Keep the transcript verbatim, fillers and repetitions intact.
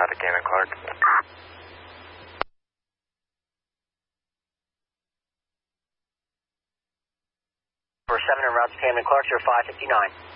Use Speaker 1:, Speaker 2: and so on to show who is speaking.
Speaker 1: route to Camden Clark.
Speaker 2: For seven en route to Camden Clark, zero five fifty-nine.